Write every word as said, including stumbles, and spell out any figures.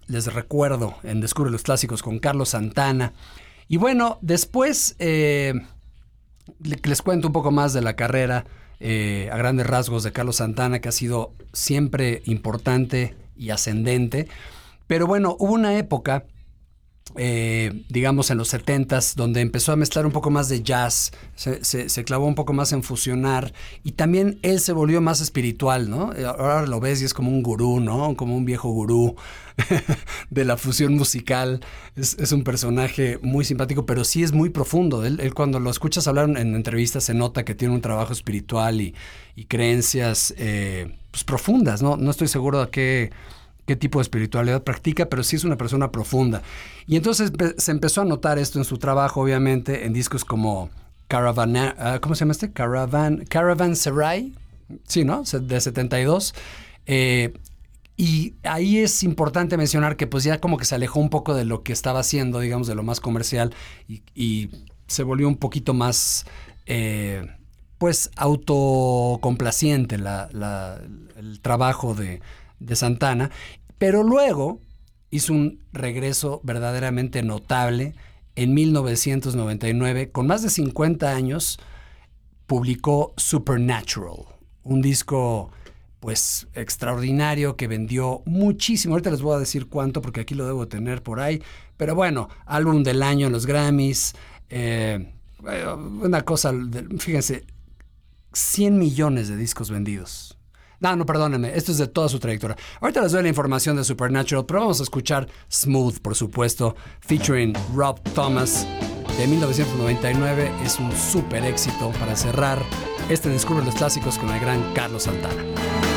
les recuerdo en Descubre los Clásicos con Carlos Santana. Y bueno, después eh, les cuento un poco más de la carrera eh, a grandes rasgos de Carlos Santana, que ha sido siempre importante y ascendente. Pero bueno, hubo una época, eh, digamos en los setentas, donde empezó a mezclar un poco más de jazz, se, se, se clavó un poco más en fusionar, y también él se volvió más espiritual, ¿no? Ahora lo ves y es como un gurú, ¿no? Como un viejo gurú de la fusión musical. Es, es un personaje muy simpático, pero sí es muy profundo. Él, él cuando lo escuchas hablar en entrevistas se nota que tiene un trabajo espiritual y, y creencias eh, pues profundas, ¿no? No estoy seguro de qué... qué tipo de espiritualidad practica, pero sí es una persona profunda. Y entonces se empezó a notar esto en su trabajo, obviamente, en discos como Caravan, uh, ¿cómo se llama este? Caravan, Caravanserai, sí, ¿no? De setenta y dos. Eh, y ahí es importante mencionar que pues ya como que se alejó un poco de lo que estaba haciendo, digamos, de lo más comercial, y, y se volvió un poquito más... Eh, pues autocomplaciente la, la, el trabajo de, de Santana, pero luego hizo un regreso verdaderamente notable. En mil novecientos noventa y nueve, con más de cincuenta años, publicó Supernatural, un disco pues extraordinario que vendió muchísimo. Ahorita les voy a decir cuánto porque aquí lo debo tener por ahí, pero bueno, álbum del año en los Grammys, eh, una cosa, fíjense, cien millones de discos vendidos. No, no, perdónenme, esto es de toda su trayectoria. Ahorita les doy la información de Supernatural, pero vamos a escuchar Smooth, por supuesto, featuring Rob Thomas, de mil novecientos noventa y nueve. Es un súper éxito para cerrar este Descubre los Clásicos con el gran Carlos Santana.